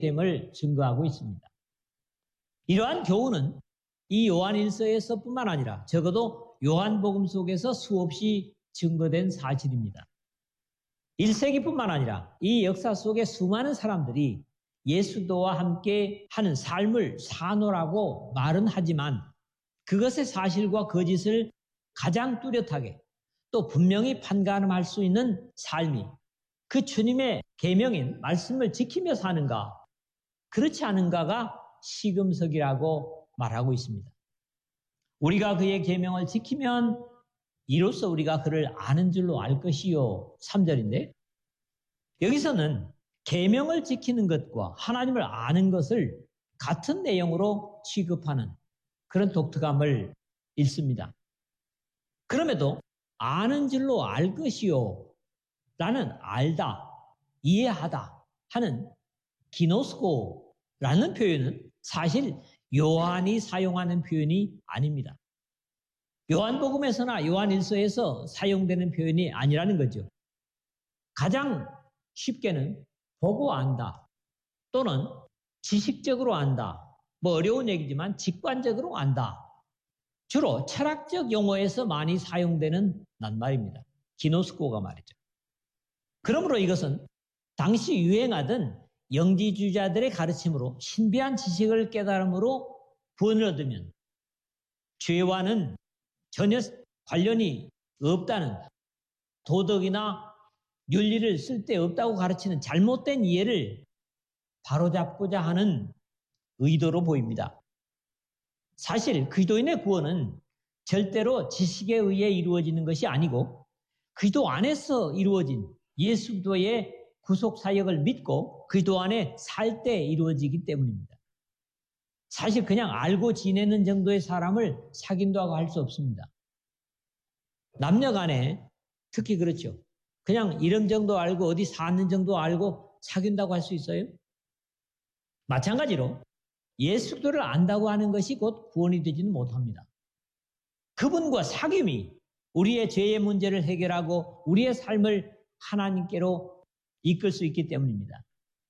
됨을 증거하고 있습니다. 이러한 교훈은 이 요한일서에서뿐만 아니라 적어도 요한복음 속에서 수없이 증거된 사실입니다. 1세기뿐만 아니라 이 역사 속에 수많은 사람들이 예수도와 함께 하는 삶을 사노라고 말은 하지만 그것의 사실과 거짓을 가장 뚜렷하게 또 분명히 판가름할 수 있는 삶이 그 주님의 계명인 말씀을 지키며 사는가 그렇지 않은가가 시금석이라고 말하고 있습니다. 우리가 그의 계명을 지키면 이로써 우리가 그를 아는 줄로 알 것이요. 3절인데 여기서는 계명을 지키는 것과 하나님을 아는 것을 같은 내용으로 취급하는 그런 독특함을 읽습니다. 그럼에도 아는 줄로 알 것이요 라는 알다, 이해하다 하는 기노스코라는 표현은 사실 요한이 사용하는 표현이 아닙니다. 요한복음에서나 요한일서에서 사용되는 표현이 아니라는 거죠. 가장 쉽게는 보고 안다 또는 지식적으로 안다. 뭐 어려운 얘기지만 직관적으로 안다. 주로 철학적 용어에서 많이 사용되는 낱말입니다. 기노스코가 말이죠. 그러므로 이것은 당시 유행하던 영지주의자들의 가르침으로 신비한 지식을 깨달음으로 구원을 얻으면 죄와는 전혀 관련이 없다는 도덕이나 윤리를 쓸데없다고 가르치는 잘못된 이해를 바로잡고자 하는 의도로 보입니다. 사실 그리스도인의 구원은 절대로 지식에 의해 이루어지는 것이 아니고 그리스도 안에서 이루어진 예수 그리스도의 구속 사역을 믿고 그리스도 안에 살 때 이루어지기 때문입니다. 사실 그냥 알고 지내는 정도의 사람을 사귄다고 할 수 없습니다. 남녀 간에 특히 그렇죠. 그냥 이름 정도 알고 어디 사는 정도 알고 사귄다고 할 수 있어요? 마찬가지로 예수 그리스도를 안다고 하는 것이 곧 구원이 되지는 못합니다. 그분과 사귐이 우리의 죄의 문제를 해결하고 우리의 삶을 하나님께로 이끌 수 있기 때문입니다.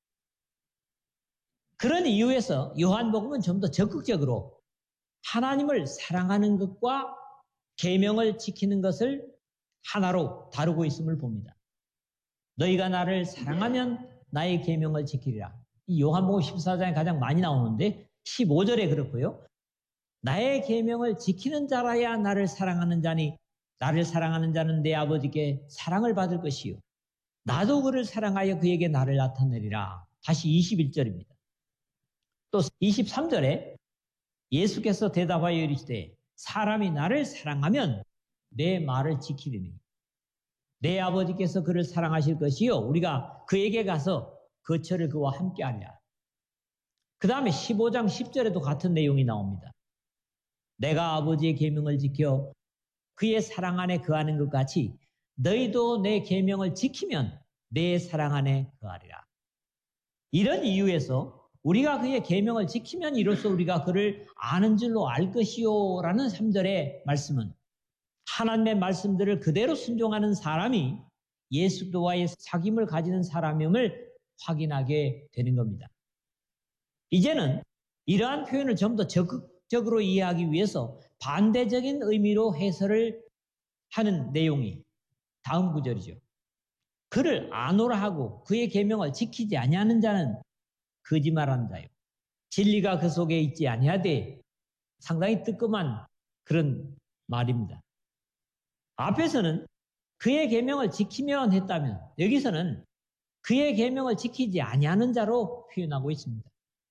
그런 이유에서 요한복음은 좀 더 적극적으로 하나님을 사랑하는 것과 계명을 지키는 것을 하나로 다루고 있음을 봅니다. 너희가 나를 사랑하면 나의 계명을 지키리라. 이 요한복음 14장에 가장 많이 나오는데 15절에 그렇고요. 나의 계명을 지키는 자라야 나를 사랑하는 자니 나를 사랑하는 자는 내 아버지께 사랑을 받을 것이요. 나도 그를 사랑하여 그에게 나를 나타내리라. 다시 21절입니다. 또 23절에 예수께서 대답하여 이르시되 사람이 나를 사랑하면 내 말을 지키리니 내 아버지께서 그를 사랑하실 것이요 우리가 그에게 가서 거처를 그와 함께 하리라. 그 다음에 15장 10절에도 같은 내용이 나옵니다. 내가 아버지의 계명을 지켜 그의 사랑 안에 거하는 것 같이 너희도 내 계명을 지키면 내 사랑 안에 거하리라. 이런 이유에서 우리가 그의 계명을 지키면 이로써 우리가 그를 아는 줄로 알 것이요 라는 3절의 말씀은 하나님의 말씀들을 그대로 순종하는 사람이 예수 그리스도와의 사귐을 가지는 사람임을 확인하게 되는 겁니다. 이제는 이러한 표현을 좀 더 적극적으로 이해하기 위해서 반대적인 의미로 해설을 하는 내용이 다음 구절이죠. 그를 아노라 하고 그의 계명을 지키지 아니하는 자는 거짓말하는 자요. 진리가 그 속에 있지 아니하되 상당히 뜨끔한 그런 말입니다. 앞에서는 그의 계명을 지키면 했다면 여기서는 그의 계명을 지키지 아니하는 자로 표현하고 있습니다.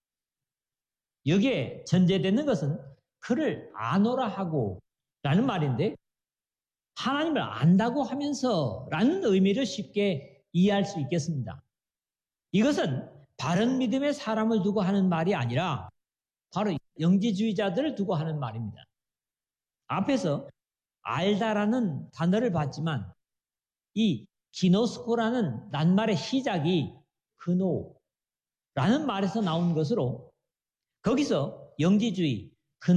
여기에 전제되는 것은 그를 아노라 하고 라는 말인데 하나님을 안다고 하면서 라는 의미를 쉽게 이해할 수 있겠습니다. 이것은 바른 믿음의 사람을 두고 하는 말이 아니라 바로 영지주의자들을 두고 하는 말입니다. 앞에서 알다라는 단어를 봤지만 이 기노스코라는 낱말의 시작이 그노라는 말에서 나온 것으로 거기서 영지주의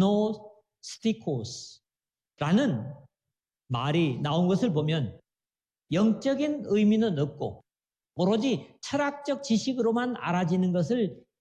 그노스티코스라는 말이 나온 것을 보면 영적인 의미는 없고 오로지 철학적 지식으로만 알아지는 것을